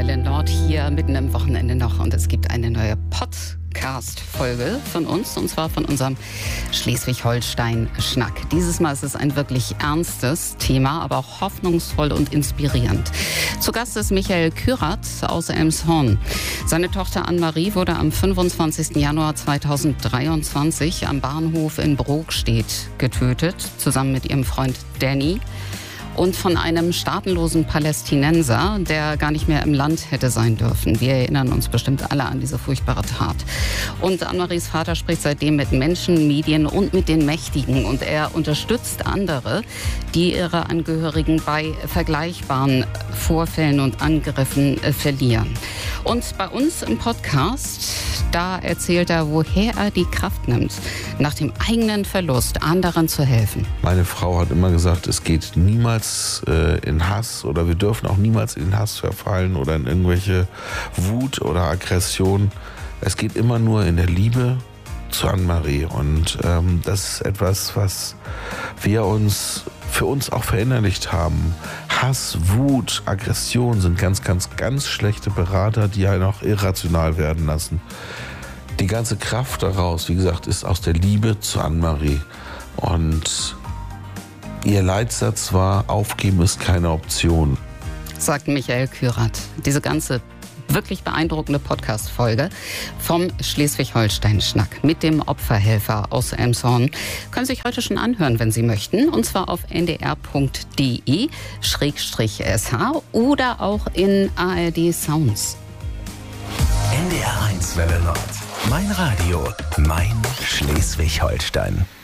Welle Nord hier mitten im Wochenende noch und es gibt eine neue Podcast-Folge von uns und zwar von unserem Schleswig-Holstein-Schnack. Dieses Mal ist es ein wirklich ernstes Thema, aber auch hoffnungsvoll und inspirierend. Zu Gast ist Michael Kürath aus Elmshorn. Seine Tochter Anne-Marie wurde am 25. Januar 2023 am Bahnhof in Brokstedt getötet, zusammen mit ihrem Freund Danny. Und von einem staatenlosen Palästinenser, der gar nicht mehr im Land hätte sein dürfen. Wir erinnern uns bestimmt alle an diese furchtbare Tat. Und Anne-Maries Vater spricht seitdem mit Menschen, Medien und mit den Mächtigen. Und er unterstützt andere, die ihre Angehörigen bei vergleichbaren Vorfällen und Angriffen verlieren. Und bei uns im Podcast, da erzählt er, woher er die Kraft nimmt, nach dem eigenen Verlust anderen zu helfen. Meine Frau hat immer gesagt, es geht niemals in Hass oder wir dürfen auch niemals in den Hass verfallen oder in irgendwelche Wut oder Aggression. Es geht immer nur in der Liebe zu Anne-Marie und das ist etwas, was wir für uns auch verinnerlicht haben. Hass, Wut, Aggression sind ganz, ganz, ganz schlechte Berater, die einen auch irrational werden lassen. Die ganze Kraft daraus, wie gesagt, ist aus der Liebe zu Anne-Marie. Und ihr Leitsatz war, aufgeben ist keine Option. Sagt Michael Kürath. Diese ganze wirklich beeindruckende Podcast-Folge vom Schleswig-Holstein-Schnack mit dem Opferhelfer aus Elmshorn können Sie sich heute schon anhören, wenn Sie möchten. Und zwar auf ndr.de/sh oder auch in ARD Sounds. NDR 1 Welle Nord. Mein Radio, mein Schleswig-Holstein.